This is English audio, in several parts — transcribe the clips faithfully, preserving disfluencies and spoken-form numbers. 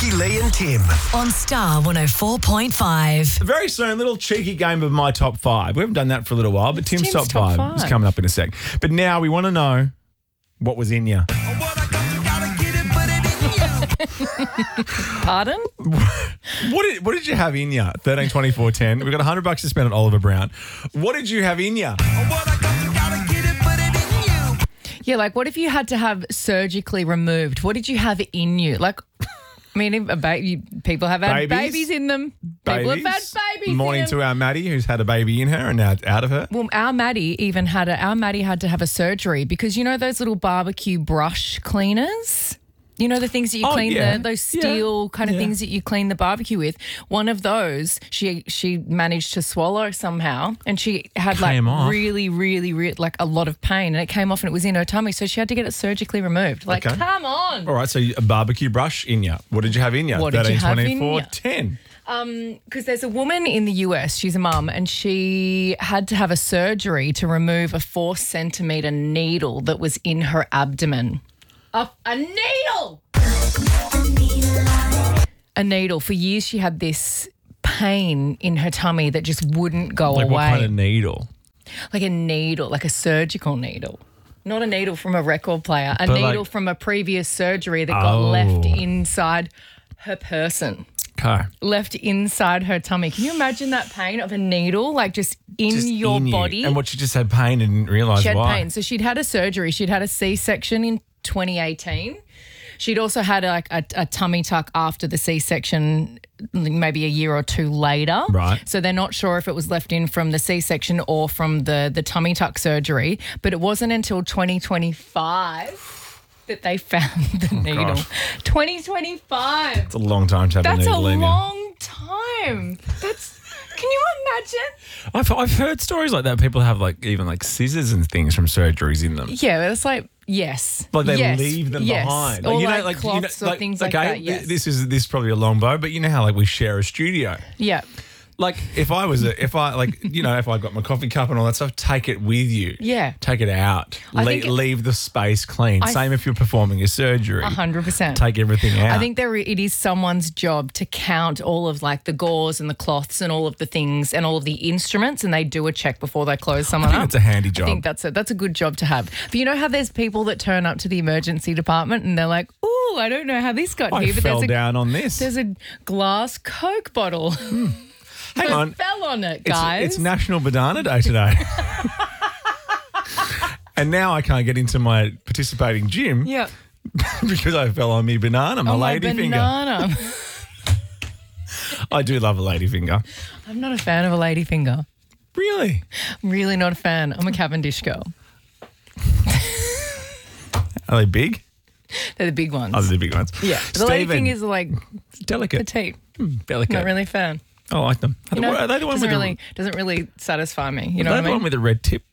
Jackie, Lee and Tim. On Star one oh four point five. Very soon, a little cheeky game of my top five. We haven't done that for a little while, but Tim's, Tim's top, top five, five. is coming up in a sec. But now we want to know what was in you. Pardon? What did what did you have in you? thirteen twenty-four ten. We've got one hundred bucks to spend on Oliver Brown. What did you have in you? Yeah, like what if you had to have surgically removed? What did you have in you? Like, I mean, if a baby, people have had Babies? babies, in them. People have had babies Morning in to them. our Maddie, who's had a baby in her and now it's out of her. Well, our Maddie even had a, our Maddie had to have a surgery because you know those little barbecue brush cleaners? You know the things that you Oh, clean yeah. the those Yeah. steel kind of Yeah. things that you clean the barbecue with. One of those she she managed to swallow somehow, and she had Came like off. really, really, really like a lot of pain, and it came off and it was in her tummy, so she had to get it surgically removed. Like, Okay. come on. All right, so a barbecue brush in you. What did you have in you? What did you have in ya? ten. Because there's a woman in the U S, she's a mum, and she had to have a surgery to remove a four centimetre needle that was in her abdomen. A, a needle! A needle. For years, she had this pain in her tummy that just wouldn't go Like away. what kind of needle? Like a needle, like a surgical needle. Not a needle from a record player, a But needle like- from a previous surgery that got Oh. left inside her person. Okay. Left inside her tummy. Can you imagine that pain of a needle, like just in Just your in you. body? And what, she just had pain and didn't realise She had why. pain. So she'd had a surgery. She'd had a C-section in twenty eighteen. She'd also had like a, a tummy tuck after the C-section, maybe a year or two later. Right. So they're not sure if it was left in from the C-section or from the, the tummy tuck surgery. But it wasn't until twenty twenty-five that they found the needle. gosh. twenty twenty-five. It's a long time to have That's a a needle in you. long time. That's. Can you imagine? I've, I've heard stories like that. People have like even like scissors and things from surgeries in them. Yeah, but it's like yes, Like they yes, leave them yes. behind. or you like, know, like cloths you know, or things like okay, that. th- Yes, This is this is probably a long bow, but you know how like we share a studio. yeah, Like if I was a, if I like you know if I got my coffee cup and all that stuff, take it with you. Yeah. Take it out. I Le- think it- leave the space clean. I- Same if you're performing a surgery. a hundred percent. Take everything out. I think there it is someone's job to count all of like the gauze and the cloths and all of the things and all of the instruments, and they do a check before they close someone I think up. it's a handy I job. think that's a that's a good job to have. But you know how there's people that turn up to the emergency department and they're like, "Ooh, I don't know how this got I here, but fell there's a down on this. there's a glass Coke bottle." Hang I on. fell on it, It's, guys. it's National Banana Day today. And now I can't get into my participating gym yeah. because I fell on me banana, my Oh, my lady finger. banana. I do love a lady finger. I'm not a fan of a lady finger. Really? I'm really not a fan. I'm a Cavendish girl. Are they big? They're the big ones. Oh, they're the big ones. yeah. The lady Stephen, fingers are like delicate. petite. Delicate. Not really a fan. I like them. Are, You the- know, are they the one doesn't with really the, doesn't really satisfy me. You are know they what I the one mean? with the red tip?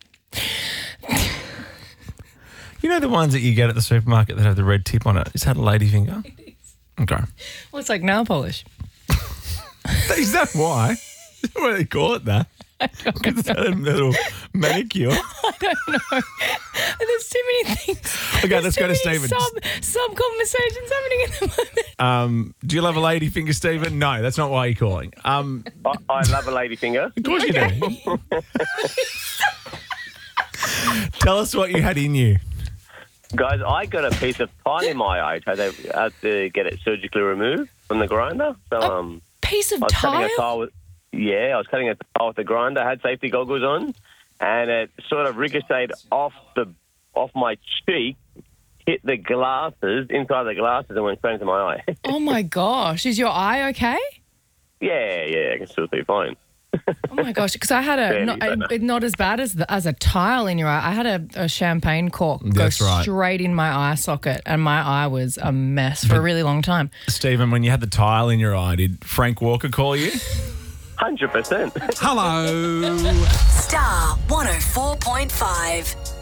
You know the ones that you get at the supermarket that have the red tip on it? Is that a lady finger? Okay. Well, it's like nail polish. Is that why? Is that why they call it that? Is that a little manicure? There's too many things. Okay, There's let's too go to many Stephen. Sub, sub conversations happening at the moment. Um, do you love a lady finger, Stephen? No, that's not why you're calling. Um, I, I love a lady finger. of course you do. Tell us what you had in you. Guys, I got a piece of tile in my eye. I had to, had to get it surgically removed from the grinder. So um, Piece of I was cutting tile. a tile with, yeah, I was cutting a tile with the grinder. I had safety goggles on, and it sort of ricocheted off the off my cheek, hit the glasses, inside the glasses, and went straight into my eye. Oh my gosh, is your eye okay? yeah, yeah, I can still see fine. Oh my gosh, because I had a Barely, not, but no. a- not as bad as the, as a tile in your eye. I had a, a champagne cork go That's right. straight in my eye socket, and my eye was a mess for a really long time. Stephen, when you had the tile in your eye, did Frank Walker call you? Hundred percent. Hello. Star one oh four point five.